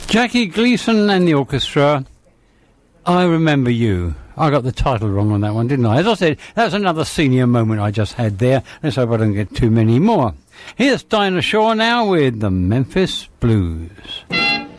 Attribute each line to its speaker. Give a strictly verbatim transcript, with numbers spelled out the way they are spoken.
Speaker 1: Jackie Gleason and the orchestra, I Remember You. I got the title wrong on that one, didn't I? As I said, that was another senior moment I just had there. Let's hope I don't get too many more. Here's Dinah Shore now with the Memphis Blues.